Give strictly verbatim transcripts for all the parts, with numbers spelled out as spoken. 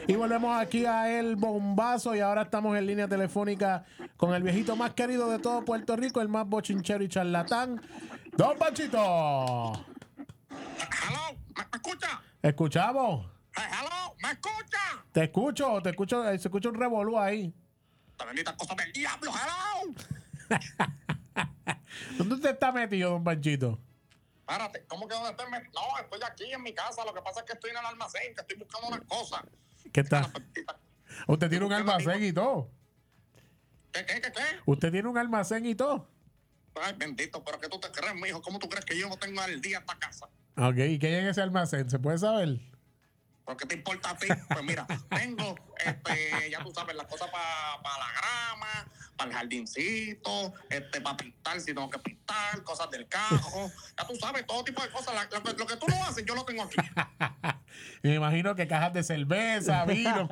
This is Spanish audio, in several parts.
Y volvemos aquí a El Bombazo y ahora estamos en línea telefónica con el viejito más querido de todo Puerto Rico, el más bochinchero y charlatán, Don Panchito. Hello, ¿me escucha? ¿Escuchamos? Hey, hello, ¿me escucha? Te escucho, te escucho, se escucha un revolú ahí. ¡Esta bendita cosa del diablo, hello! ¿Dónde usted está metido, Don Panchito? Espérate, ¿cómo que dónde estoy? met- No, estoy aquí en mi casa. Lo que pasa es que estoy en el almacén, que estoy buscando unas cosas. ¿Qué está? Esta bendita- Usted tiene un almacén y todo. ¿Qué, qué, qué, qué? Usted tiene un almacén y todo. Ay, bendito, pero ¿qué tú te crees, mijo? ¿Cómo tú crees que yo no tengo el día esta casa? Ok, ¿y qué hay en ese almacén? ¿Se puede saber? ¿Por qué te importa a ti? Pues mira, tengo, este, ya tú sabes, las cosas para pa la grama, para el jardincito, este, para pintar si tengo que pintar, cosas del carro, ya tú sabes, todo tipo de cosas. La- lo, que, lo que tú no haces, yo lo tengo aquí. Me imagino que cajas de cerveza, vino.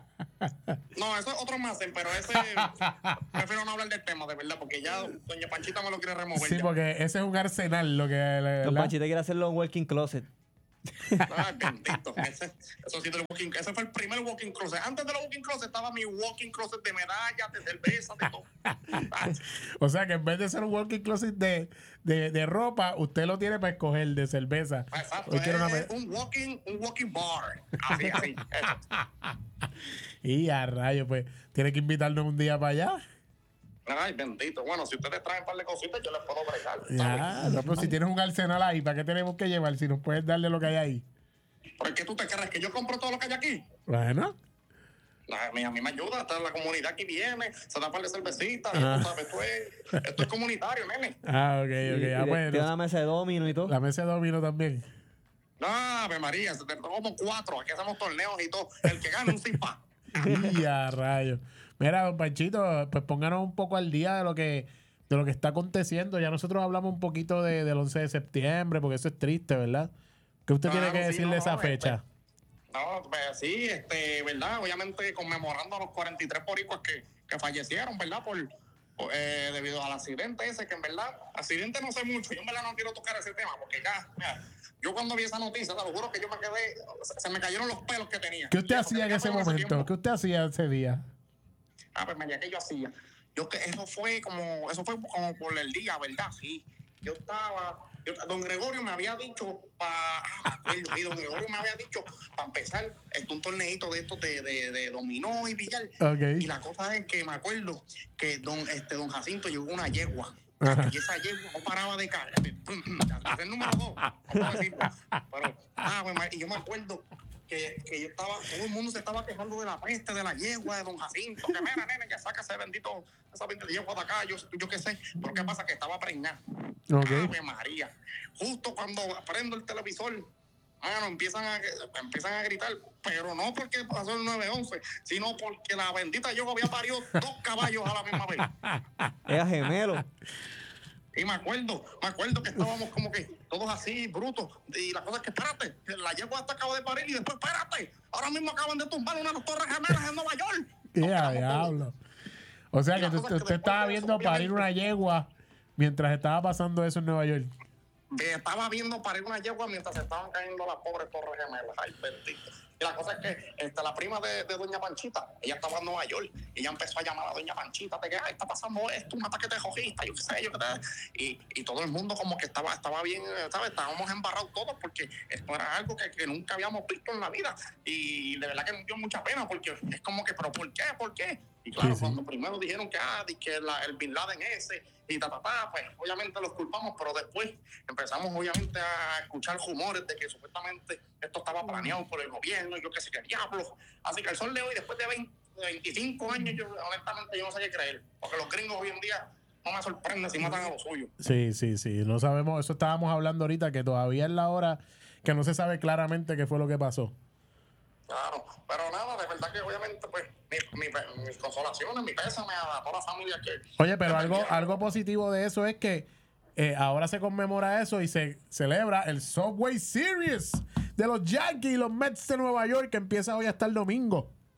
No, eso es otro almacén, pero ese, prefiero no hablar del tema, de verdad, porque ya doña Panchita me lo quiere remover. Sí, ya. porque ese es un arsenal lo que... Don ¿verdad? Panchito quiere hacerlo en working closet. Ay, bendito. Ese, eso sí, del walking, ese fue el primer walking closet. Antes de los walking closet estaba mi walking closet de medallas, de cerveza, de todo. Ay, O sea que en vez de ser un walking closet de, de, de ropa, usted lo tiene para escoger de cerveza. exacto, Hoy es, quiero una me- es un walking, un walking bar. Así, así. Eso. Y a rayo, pues, tiene que invitarnos un día para allá. Ay, bendito. Bueno, si ustedes traen un par de cositas, yo les puedo bregar. Ya, no, pero si tienes un arsenal ahí, ¿para qué tenemos que llevar? Si nos puedes darle lo que hay ahí. ¿Por qué tú te crees que yo compro todo lo que hay aquí? Bueno, Ay, a mí, a mí me ayuda, hasta la comunidad aquí viene, se da un par de cervecitas, Ah. tú sabes, esto es, esto es comunitario, nene. ah, ok, Y- ok. y Ah, le- bueno. tiene una mesa de domino y todo. La mesa de domino también. Ave María, se te como cuatro, aquí hacemos torneos y todo. El que gane un cipa. Y a rayo. Mira, don Panchito, pues pónganos un poco al día de lo que de lo que está aconteciendo. Ya nosotros hablamos un poquito de, del once de septiembre, porque eso es triste, ¿verdad? ¿Qué usted tiene Claro, que sí, decir no, de esa no, fecha? No, pues sí, este, ¿verdad? Obviamente conmemorando a los cuarenta y tres boricuas que, que fallecieron, ¿verdad? Por, por, eh, debido al accidente ese, que en verdad, accidente no sé mucho, yo en verdad no quiero tocar ese tema, porque ya, mira, yo cuando vi esa noticia, te lo juro que yo me quedé, se, se me cayeron los pelos que tenía. ¿Qué usted Ya, hacía en porque ese ya fue hace momento? tiempo. ¿Qué usted hacía ese día? Ah, pues María, ¿qué yo hacía? Yo que eso fue como, eso fue como por el día, ¿verdad? Sí. Yo estaba, yo- don Gregorio me había dicho para, ah, me acuerdo, y don Gregorio me había dicho para empezar este, un torneito de estos de, de, de dominó y billar. Ok. Y la cosa es que me acuerdo que don, este, don Jacinto llevó una yegua. Ajá. Y esa yegua no paraba de caer. Es el número dos, vamos a decirlo. Pero, ah, pues, y yo me acuerdo que, que yo estaba, todo el mundo se estaba quejando de la peste de la yegua de don Jacinto. Que mira, nene, que saca ese bendito, esa bendita yegua de acá, yo, yo qué sé. Pero qué pasa, que estaba preñada. Ok. Ave María. Justo cuando prendo el televisor, mano, empiezan a, empiezan a gritar, pero no porque pasó el nueve once, sino porque la bendita yegua había parido dos caballos a la misma vez. Era gemelo. Y me acuerdo, me acuerdo que estábamos como que todos así, brutos. Y la cosa es que, espérate, la yegua hasta acaba de parir y después, espérate, ahora mismo acaban de tumbar una de las torres gemelas en Nueva York. ¡Qué Nos a quedamos todos. diablo! O sea Y que la tú- cosa es que usted después estaba de eso, viendo parir obviamente- una yegua mientras estaba pasando eso en Nueva York. Me estaba viendo parir una yegua mientras se estaban cayendo las pobres torres gemelas. Ay, bendito. Y la cosa es que este, la prima de, de doña Panchita, ella estaba en Nueva York y ella empezó a llamar a doña Panchita de que ay, está pasando esto, un ataque terrorista, yo qué sé, yo qué sé. Y, y todo el mundo como que estaba, estaba bien, ¿sabes? Estábamos embarrados todos porque esto era algo que, que nunca habíamos visto en la vida. Y de verdad que nos dio mucha pena porque es como que, pero ¿por qué? ¿Por qué? Y claro, Sí, sí. cuando primero dijeron que, ah, di que la, el Bin Laden ese y ta, ta, ta, pues obviamente los culpamos, pero después empezamos obviamente a escuchar rumores de que supuestamente esto estaba planeado por el gobierno y yo qué sé qué diablos. Así que el sol de hoy, después de veinte, veinticinco años, yo honestamente yo no sé qué creer, porque los gringos hoy en día no me sorprende si matan a los suyos. Sí, sí, sí. No sabemos, eso estábamos hablando ahorita, que todavía es la hora que no se sabe claramente qué fue lo que pasó. Claro, pero nada, de verdad que obviamente pues mi, mi, mis consolaciones, mi pésame a toda la familia que... Oye, pero que algo, perdieron. algo positivo de eso es que eh, ahora se conmemora eso y se celebra el Subway Series de los Yankees y los Mets de Nueva York, que empieza hoy hasta el domingo.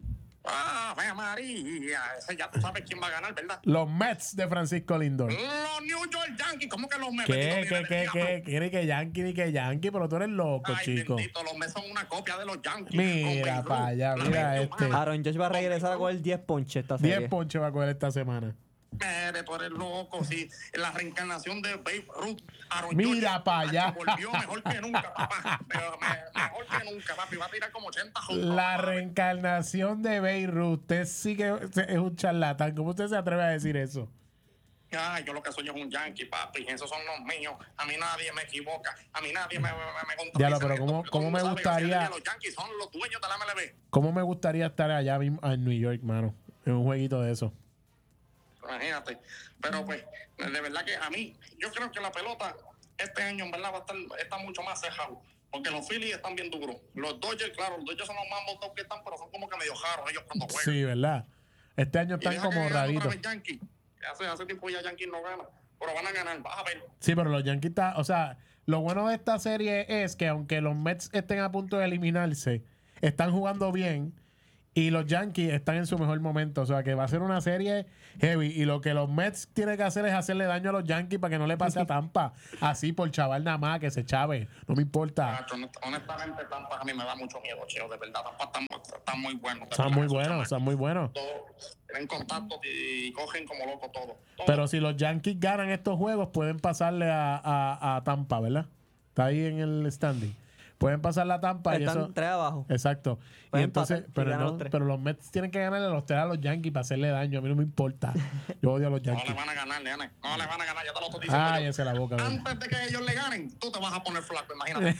¡Ave María! Ese ya tú sabes quién va a ganar, ¿verdad? Los Mets de Francisco Lindor. Los New York Yankees. ¿Cómo que los Mets? ¿Qué, Bendito, qué, mira, qué, del qué, qué? Ni que Yankee, ni que Yankee, pero tú eres loco, Ay, chico. bendito, los Mets son una copia de los Yankees. Mira Con Babe para allá, Ruth, mira la mente este. humana. Aaron Josh va a regresar a coger diez ponches esta serie. diez ponches va a coger esta semana. Mire, tú eres loco, sí. La reencarnación de Babe Ruth. Aaron Mira George, pa' allá. volvió mejor que nunca, papá. Pero me- mejor que nunca, papi. Va a tirar como ochenta juntos. La reencarnación de Beirut. Usted sí que es un charlatán. ¿Cómo usted se atreve a decir eso? Ay, yo lo que soy es un yankee, papi. Esos son los míos. A mí nadie me equivoca. A mí nadie me, me, me contradice. Diablo, pero en esto, ¿cómo- porque cómo todo el me mundo sabe que gustaría- Los Yankees son los dueños de la M L B. ¿Cómo me gustaría estar allá mismo en New York, mano? En un jueguito de eso. Imagínate. Pero pues, de verdad que a mí, yo creo que la pelota este año en verdad va a estar está mucho más cejado. Porque los Phillies están bien duros. Los Dodgers, claro, los Dodgers son los más montados que están, pero son como que medio jaros ellos cuando juegan. Sí, ¿verdad? Este año Y están deja que como ganen otra raritos. vez Yankees. Hace, hace tiempo ya Yankees no gana. Pero van a ganar, vas a ver. Sí, pero los Yankees está, o sea, lo bueno de esta serie es que aunque los Mets estén a punto de eliminarse, están jugando bien y los Yankees están en su mejor momento. O sea, que va a ser una serie heavy. Y lo que los Mets tienen que hacer es hacerle daño a los Yankees para que no le pase a Tampa. Así por chaval nada más, que se chave. No me importa. Nacho, honest- honestamente, Tampa a mí me da mucho miedo, cheo. De verdad, Tampa está, mu- está muy bueno. de Están verdad, muy esos buenos, chamacos. están muy buenos. Todos tienen contacto y cogen como locos todo. todo. Pero si los Yankees ganan estos juegos, pueden pasarle a, a- a Tampa, ¿verdad? Está ahí en el standing. Pueden pasar la Tampa y Están eso. tres abajo. Exacto. Y Pueden entonces, empatar y pero, ganan no, los tres. pero los Mets tienen que ganarle los tres a los Yankees para hacerle daño. A mí no me importa. Yo odio a los no le Yankees. van a ganar, nene. No le van a ganar, ya te lo estoy diciendo. yo. Cállese la boca. güey. Antes de que ellos le ganen, tú te vas a poner flaco, imagínate.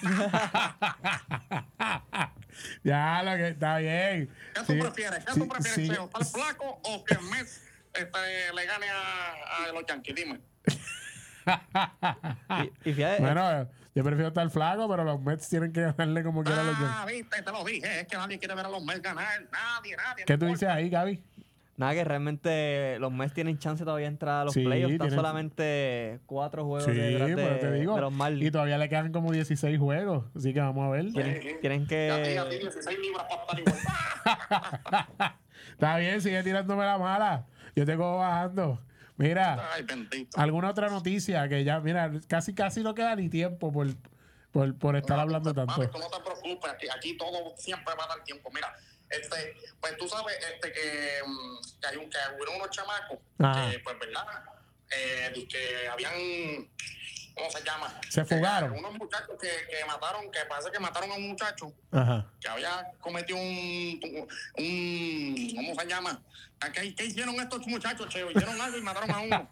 Ya, lo que está bien. ¿Qué tú Sí, prefieres? ¿Qué sí, tú prefieres, sí. Cheo? ¿Estar flaco o que Mets este, le gane a, a los Yankees? Dime. Y, y fíjate, Bueno, yo prefiero estar flaco, pero los Mets tienen que ganarle como quieran a los Yankees. Ah, viste, te lo dije. Es que nadie quiere ver a los Mets ganar. Nadie, nadie. ¿Qué no tú importa. dices ahí, Gaby? nada, que realmente los Mets tienen chance todavía de entrar a los Sí, playoffs. Están tienen- solamente cuatro juegos Sí, detrás de, pero te digo. de los Y Marlins. todavía le quedan como dieciséis juegos. Así que vamos a ver. Tienen, tienen Ya a ti, a ti, que... dieciséis libras para estar igual. Está bien, sigue tirándome la mala. Yo tengo bajando. Mira, Ay, bendito. alguna otra noticia que ya, mira, casi casi no queda ni tiempo por, por, por estar hablando Papi, tanto. tú no te preocupes, aquí, aquí todo siempre va a dar tiempo. Mira, este, pues tú sabes este, que, mm, que hay un, que hubo unos chamacos Ajá. que, pues, ¿verdad? Eh, di que habían, ¿cómo se llama? Se fugaron. Que, unos muchachos que, que mataron, que parece que mataron a un muchacho Ajá. que había cometido un, un ¿cómo se llama? ¿Qué, qué hicieron estos muchachos, Cheo? Hicieron algo y mataron a uno.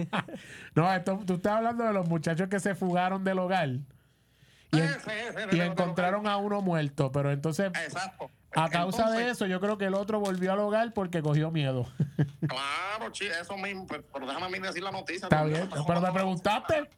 No, esto, tú estás hablando de los muchachos que se fugaron del hogar y, en- Ese, ese, ese, y de los- encontraron a uno muerto, pero entonces Exacto. a causa de Entonces, eso yo creo que el otro volvió al hogar porque cogió miedo. Claro, sí, eso mismo. Pero, pero déjame a mí decir la noticia. Está porque bien, me estás pero me jugando- preguntaste.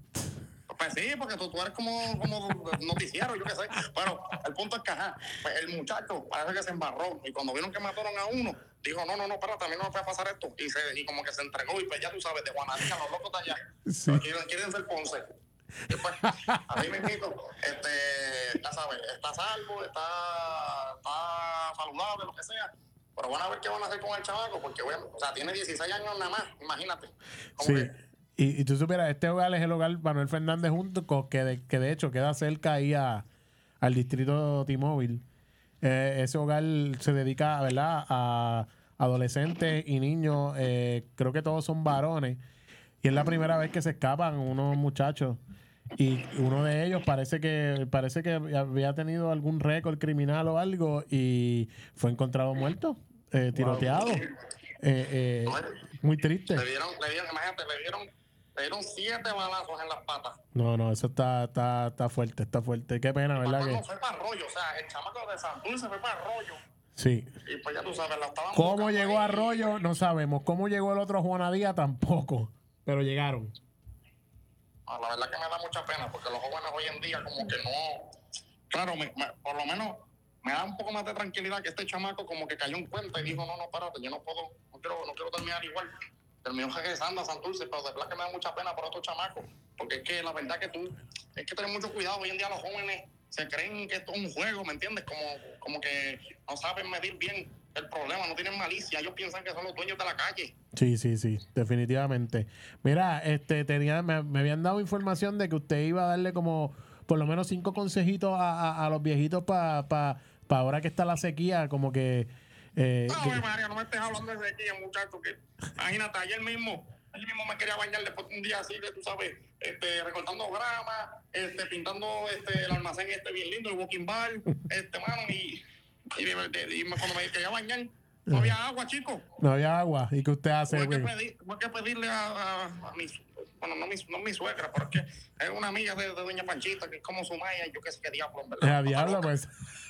Pues sí, porque tú, tú eres como, como noticiero, yo qué sé. Pero el punto es que, ajá, pues el muchacho parece que se embarró. Y cuando vieron que mataron a uno, dijo, no, no, no, espérate, a mí no me puede pasar esto. Y, se, y como que se entregó. Y pues ya tú sabes, de Juanadía, los locos de allá. Sí. Pero quieren, quieren ser Ponce. Y pues, a mí me invito, este, ya sabes, está salvo, está, está saludable, lo que sea. Pero van a ver qué van a hacer con el chavaco, porque, bueno, o sea, tiene dieciséis años nada más, imagínate. Como Sí. que, Y, y tú supieras, este hogar es el hogar Manuel Fernández junto con que de, que de hecho queda cerca ahí a, al distrito T-Mobile. Eh, ese hogar se dedica, ¿verdad?, a adolescentes y niños. Eh, creo que todos son varones. Y es la primera vez que se escapan unos muchachos. Y uno de ellos parece que parece que había tenido algún récord criminal o algo y fue encontrado muerto, eh, tiroteado. Eh, eh, muy triste. le dieron, le dieron, imagínate, le dieron, le dieron siete balazos en las patas. No, no, eso está, está, está fuerte, está fuerte. Qué pena, ¿verdad? Papá Que no fue para Arroyo, o sea, el chamaco de Santurce fue para Arroyo. sí. Y pues ya tú sabes, la estaban ¿Cómo buscando llegó ahí. Arroyo? No sabemos. ¿Cómo llegó el otro Juanadía? Tampoco. Pero llegaron. Ah, la verdad que me da mucha pena, porque los jóvenes hoy en día como que no... Claro, me- me- por lo menos me da un poco más de tranquilidad que este chamaco como que cayó en cuenta y dijo, no, no, espérate, yo no puedo, no quiero, no quiero terminar igual. Terminó regresando a Santurce, pero de verdad que me da mucha pena por estos chamacos, porque es que la verdad que tú, hay que tener mucho cuidado. Hoy en día los jóvenes se creen que esto es un juego, ¿me entiendes? Como, como que no saben medir bien el problema, no tienen malicia. Ellos piensan que son los dueños de la calle. Sí, sí, sí, definitivamente. Mira, este, tenía, me, me habían dado información de que usted iba a darle como por lo menos cinco consejitos a, a, a los viejitos para pa, pa ahora que está la sequía, como que... Eh, No, que... María, no me estés hablando de sequía, muchacho, que imagínate, ayer mismo, ayer mismo me quería bañar después de un día así, que tú sabes, este, recortando grama, este, pintando este, el almacén este bien lindo, el walking bar, este, mano, y, y, y, y cuando me quería bañar, no había agua, chicos. No había agua. ¿Y qué usted hace, Tuve que, güey? pedir, tuve que pedirle a, a, a mi, bueno, no mi, no mi suegra, pero es que es una amiga de, de doña Panchita, que es como su maya, y yo qué sé qué diablo, en verdad. A diablo, pues.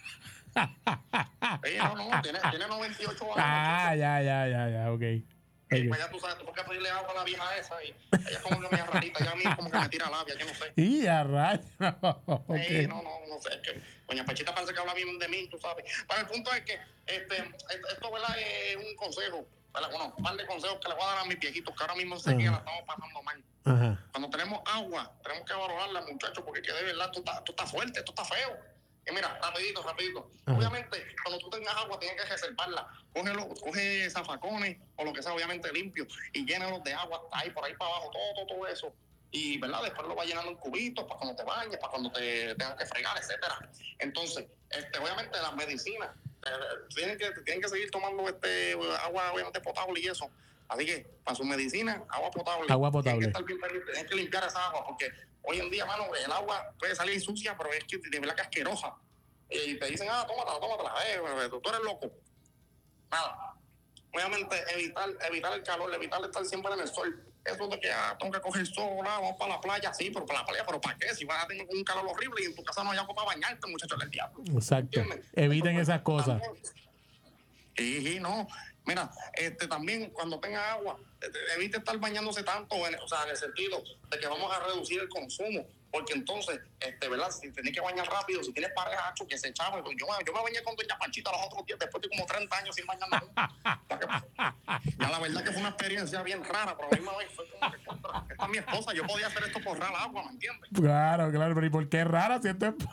Sí, no, no, tiene, tiene noventa y ocho años. Ah, ya, ya, ya, ya, ok. Y okay. pues ya tú sabes, tuve que pedirle agua a la vieja esa, y ella es como que media rarita, ya a mí como que me tira labia, yo no sé. Y a rayos. Okay. Sí, no, no, no sé, es que doña Panchita parece que habla bien de mí, tú sabes. Pero el punto es que este, esto, ¿verdad? Es un consejo, ¿verdad? Bueno, un par de consejos que le voy a dar a mis viejitos, que ahora mismo sé que la estamos pasando mal. Ajá. Cuando tenemos agua, tenemos que valorarla, muchachos, porque que de verdad tú estás, tú estás fuerte, tú estás feo. Y mira, rapidito, rapidito. Ajá. Obviamente, cuando tú tengas agua, tienes que reservarla. Cógelo, coge zafacones o lo que sea, obviamente limpio, y llénalos de agua ahí, por ahí para abajo, todo, todo, todo eso. Y, ¿verdad? Después lo vas llenando en cubitos para cuando te bañes, para cuando te tengas que fregar, etcétera. Entonces, este, obviamente, las medicinas eh, tienen, que, tienen que seguir tomando este agua, obviamente, potable y eso. Así que, para su medicina, agua potable. Agua potable. Tienen que, estar bien, tienen que limpiar esa agua, porque hoy en día, mano, el agua puede salir sucia, pero es que de verdad que asquerosa. Y te dicen, ah, tómatela, tómatela, eh, tú eres loco. Nada. Obviamente, evitar, evitar el calor, evitar estar siempre en el sol. Eso de que ah, tengo que coger sol, ah, vamos para la playa, sí, pero para la playa, pero ¿para qué? Si vas a tener un calor horrible y en tu casa no hay agua para bañarte, muchachos del diablo. Exacto. ¿Entiendes? Eviten Entonces, esas cosas. También, sí, sí, no. Mira, este, también cuando tenga agua, evite estar bañándose tanto, en, o sea, en el sentido de que vamos a reducir el consumo, porque entonces, este, ¿verdad? Si tenés que bañar rápido, si tienes pareja, hacho, que se echaba, yo, yo me bañé con doña Panchita los otros días, después de como treinta años sin bañarme. Ya la verdad que fue una experiencia bien rara, pero a la misma vez fue como que esta es mi esposa, yo podía hacer esto por rar agua, ¿me entiendes? Claro, claro, pero ¿y por qué es rara si esto es...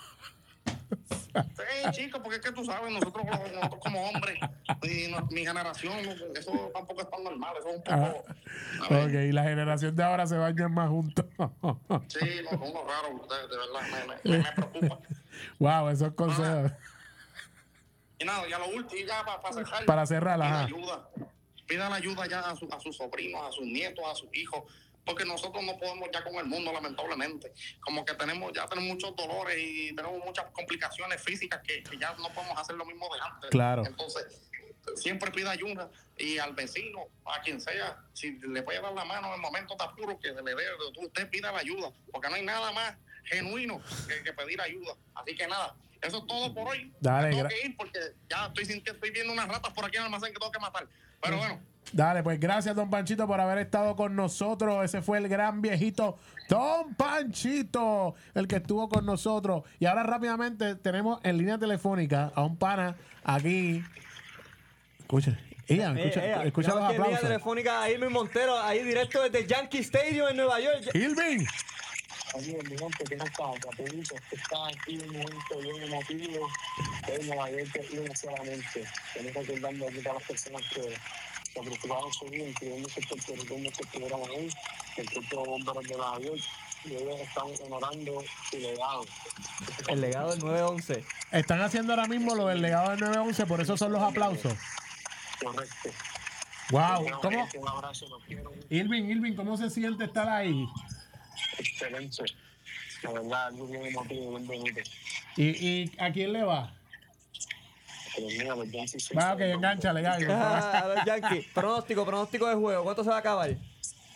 Sí, chicos, porque es que tú sabes, nosotros, nosotros como hombres, y no, mi generación, eso tampoco es tan normal, eso es un poco... Ah, ok, la generación de ahora se bañan más juntos. Sí, no, son unos raros ustedes, de verdad, me, me, me preocupa. Wow, esos consejos. Y nada, ya lo último, y ya para, para cerrar. Para cerrar, pida ajá. ayuda, pida la ayuda ya a, su, a sus sobrinos, a sus nietos, a sus hijos, porque nosotros no podemos ya con el mundo, lamentablemente. Como que tenemos ya tenemos muchos dolores y tenemos muchas complicaciones físicas que, que ya no podemos hacer lo mismo de antes. Claro. Entonces, siempre pida ayuda y al vecino, a quien sea, si le puede dar la mano en momentos de apuro, que le dé, usted pida la ayuda, porque no hay nada más genuino que, que pedir ayuda. Así que nada, eso es todo por hoy. Dale, tengo gra- que ir porque ya estoy sintiendo, estoy viendo unas ratas por aquí en el almacén que tengo que matar. Pero bueno. Dale, pues gracias, don Panchito, por haber estado con nosotros. Ese fue el gran viejito Don Panchito, el que estuvo con nosotros. Y ahora rápidamente tenemos en línea telefónica a un pana aquí. Escucha, Ian, escucha, Eh, eh, escucha los tenemos aquí en línea aplausos. telefónica a Irving Montero, ahí directo desde el Yankee Stadium en Nueva York. Irving. Oye, mi gente, ¿qué no está? Rapidito, que está aquí un momento bien emotivo. Es Nueva York que tiene solamente. Tenemos que darle aquí a las personas que se preocuparon su vida, incluyendo que puertorriqueños que estuvieron ahí, el cuerpo de bomberos de Nueva York, y ellos están honorando su legado. El legado del nueve once. Están haciendo ahora mismo lo del legado del nueve once, por eso son los aplausos. Correcto. Wow, Bueno, ¿cómo? gente, un abrazo, los quiero. Irving, Irving, ¿cómo se siente estar ahí? Excelente. La verdad, algo bien emotivo, bien bonito. ¿Y, y a quién le va? Pero mira, los Yankees son- Va, ok, engánchale, Gaby. Ah, a los Yankees. Pronóstico, pronóstico de juego. ¿Cuánto se va a acabar? Eh,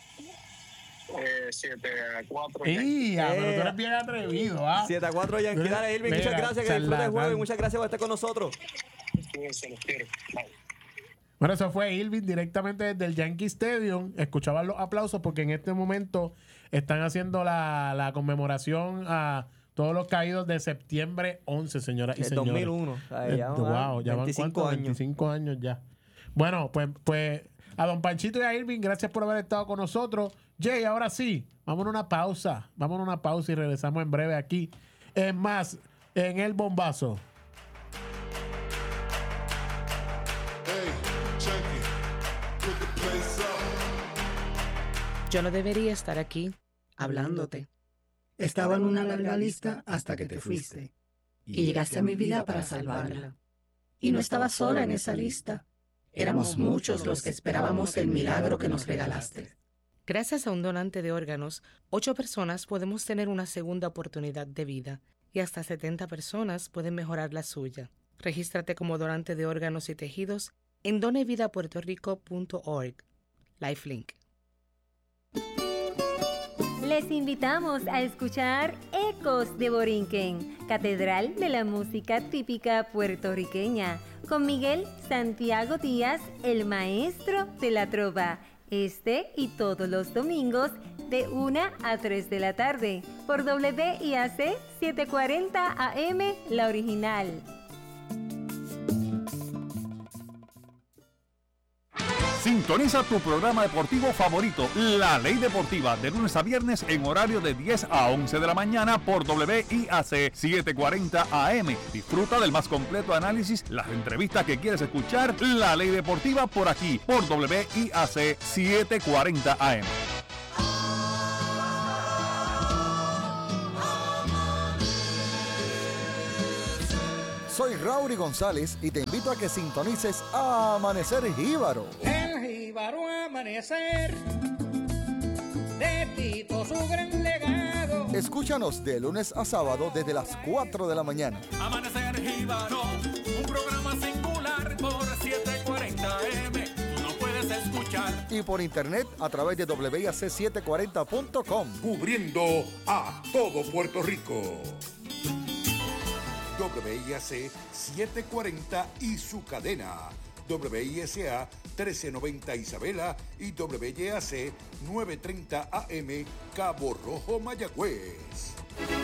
siete a cuatro. ¡Ia! Pero tú eres bien atrevido, ¿ah? siete a cuatro Yankees. Dale, Irving, muchas Mira, gracias, que disfrute el juego y charlatán. muchas gracias por estar con nosotros. Cuídense, los quiero. Bye. Bueno, eso fue Irving directamente desde el Yankee Stadium. Escuchaban los aplausos porque en este momento están haciendo la, la conmemoración a todos los caídos de septiembre once, señoras y El señores. dos mil uno. O sea, Eh, ya van wow, ya van veinticinco ¿cuántos? años. veinticinco años ya. Bueno, pues, pues a don Panchito y a Irving, gracias por haber estado con nosotros. Jay, ahora sí, vamos a una pausa. Vamos a una pausa y regresamos en breve aquí. Es más, en el bombazo. Yo no debería estar aquí hablándote. Estaba en una larga lista hasta que te fuiste. Y llegaste a mi vida para salvarla. Y no estaba sola en esa lista. Éramos muchos los que esperábamos el milagro que nos regalaste. Gracias a un donante de órganos, ocho personas podemos tener una segunda oportunidad de vida y hasta setenta personas pueden mejorar la suya. Regístrate como donante de órganos y tejidos en donevidapuertorico punto org. Lifelink. Les invitamos a escuchar Ecos de Borinquen, Catedral de la Música Típica Puertorriqueña, con Miguel Santiago Díaz, el maestro de la trova, este y todos los domingos de una a tres de la tarde, por W I A C setecientos cuarenta A M, la original. Sintoniza tu programa deportivo favorito, La Ley Deportiva, de lunes a viernes en horario de diez a once de la mañana por W I A C setecientos cuarenta A M. Disfruta del más completo análisis, las entrevistas que quieres escuchar, La Ley Deportiva por aquí, por W I A C setecientos cuarenta A M. Soy Raury González y te invito a que sintonices a Amanecer Jíbaro. El jíbaro amanecer, de Tito su gran legado. Escúchanos de lunes a sábado desde las cuatro de la mañana. Amanecer Jíbaro, un programa singular por setecientos cuarenta A M. Tú no puedes escuchar. Y por internet a través de W I A C setecientos cuarenta punto com. Cubriendo a todo Puerto Rico. W I A C setecientos cuarenta y su cadena, W I S A trece noventa Isabela y W Y A C novecientos treinta A M Cabo Rojo, Mayagüez.